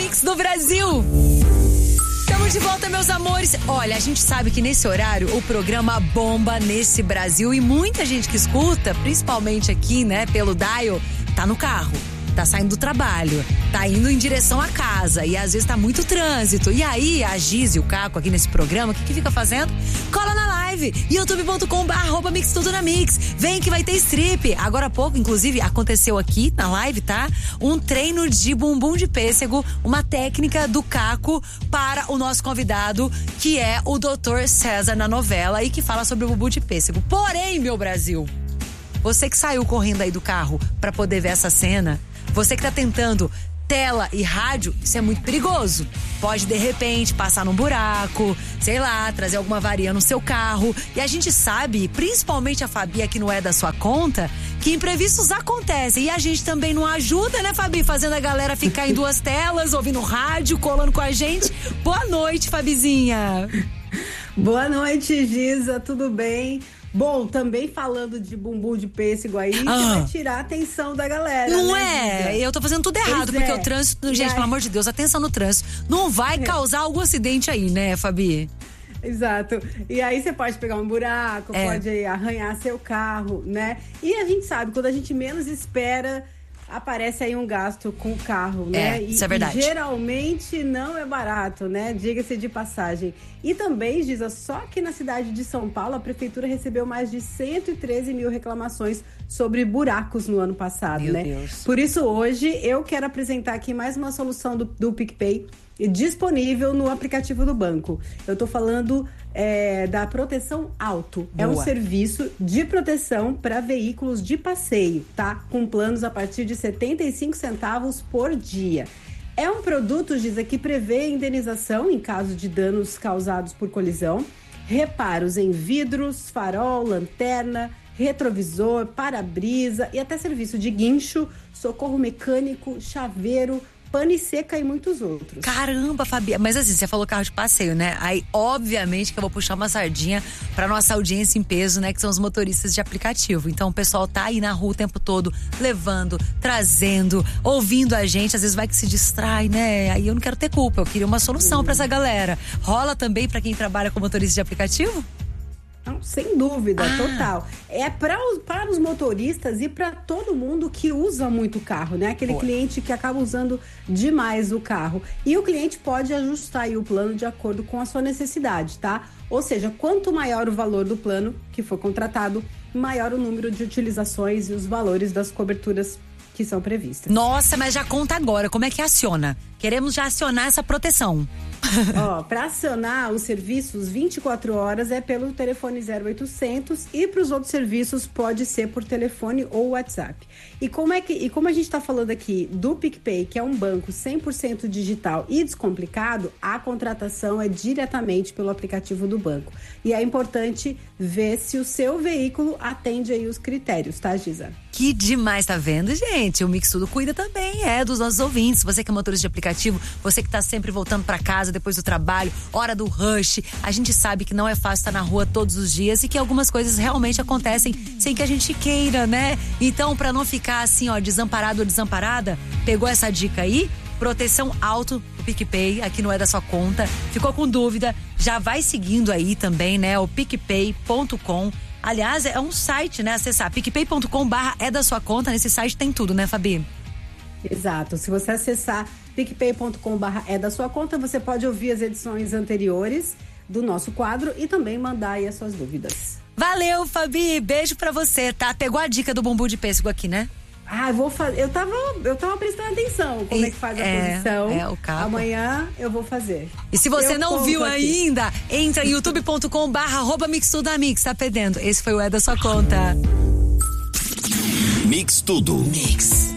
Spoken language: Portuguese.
Mix do Brasil. Estamos de volta, meus amores. Olha, a gente sabe que nesse horário o programa bomba nesse Brasil e muita gente que escuta, principalmente aqui, né, pelo dial, tá no carro. Tá saindo do trabalho, tá indo em direção à casa e às vezes tá muito trânsito. E aí, a Giz e o Caco aqui nesse programa, o que fica fazendo? Cola na live, youtube.com/mixtudonamix. Vem que vai ter strip. Agora há pouco, inclusive, aconteceu aqui na live, tá? Um treino de bumbum de pêssego, uma técnica do Caco para o nosso convidado, que é o Dr. César na novela e que fala sobre o bumbum de pêssego. Porém, meu Brasil, você que saiu correndo aí do carro pra poder ver essa cena, você que tá tentando tela e rádio, isso é muito perigoso. Pode, de repente, passar num buraco, sei lá, trazer alguma avaria no seu carro. E a gente sabe, principalmente a Fabi aqui não é da sua conta, que imprevistos acontecem. E a gente também não ajuda, né, Fabi? Fazendo a galera ficar em duas telas, ouvindo rádio, colando com a gente. Boa noite, Fabizinha. Boa noite, Giza, tudo bem? Bom, também falando de bumbum de pêssego aí, que vai tirar a atenção da galera. Não, né, é? Giza? Eu tô fazendo tudo errado, porque o trânsito, gente, pelo amor de Deus, atenção no trânsito. Não vai causar algum acidente aí, né, Fabi? Exato. E aí você pode pegar um buraco, pode arranhar seu carro, né? E a gente sabe, quando a gente menos espera, aparece aí um gasto com o carro, né? Isso é verdade. E geralmente não é barato, né? Diga-se de passagem. E também, Giza, só que na cidade de São Paulo, a prefeitura recebeu mais de 113 mil reclamações sobre buracos no ano passado, Meu né? Deus. Por isso, hoje, eu quero apresentar aqui mais uma solução do PicPay disponível no aplicativo do banco. Eu tô falando da Proteção Auto. Boa. É um serviço de proteção para veículos de passeio, tá? Com planos a partir de 75 centavos por dia. É um produto, Giza, que prevê indenização em caso de danos causados por colisão, reparos em vidros, farol, lanterna, retrovisor, para-brisa e até serviço de guincho, socorro mecânico, chaveiro, pane seca e muitos outros. Caramba, Fabi. Mas assim, você falou carro de passeio, né? Aí, obviamente, que eu vou puxar uma sardinha pra nossa audiência em peso, né? Que são os motoristas de aplicativo. Então, o pessoal tá aí na rua o tempo todo, levando, trazendo, ouvindo a gente. Às vezes vai que se distrai, né? Aí eu não quero ter culpa. Eu queria uma solução pra essa galera. Rola também pra quem trabalha com motorista de aplicativo? Não, sem dúvida, total. É para os motoristas e para todo mundo que usa muito o carro, né? Aquele cliente que acaba usando demais o carro. E o cliente pode ajustar aí o plano de acordo com a sua necessidade, tá? Ou seja, quanto maior o valor do plano que for contratado, maior o número de utilizações e os valores das coberturas que são previstas. Nossa, mas já conta agora. Como é que aciona? Queremos já acionar essa proteção. Para acionar os serviços 24 horas é pelo telefone 0800 e para os outros serviços pode ser por telefone ou WhatsApp. E como a gente está falando aqui do PicPay, que é um banco 100% digital e descomplicado, a contratação é diretamente pelo aplicativo do banco. E é importante ver se o seu veículo atende aí os critérios, tá, Giza? Que demais, tá vendo, gente? O Mix Tudo cuida também, dos nossos ouvintes. Você que é motorista de aplicativo, você que tá sempre voltando pra casa depois do trabalho, hora do rush. A gente sabe que não é fácil estar na rua todos os dias e que algumas coisas realmente acontecem sem que a gente queira, né? Então, pra não ficar assim, desamparado ou desamparada, pegou essa dica aí? Proteção Auto do PicPay, aqui não é da sua conta. Ficou com dúvida? Já vai seguindo aí também, né? O picpay.com. Aliás, é um site, né? Acessar picpay.com/é da sua conta. Nesse site tem tudo, né, Fabi? Exato. Se você acessar picpay.com/é da sua conta, você pode ouvir as edições anteriores do nosso quadro e também mandar aí as suas dúvidas. Valeu, Fabi. Beijo pra você, tá? Pegou a dica do bumbum de pêssego aqui, né? Eu vou fazer. Eu tava prestando atenção como é que faz a posição. O capo. Amanhã eu vou fazer. E se você não viu ainda, entra em youtube.com/mixtudamix, tá perdendo. Esse foi o É da sua conta. Mix Tudo. Mix.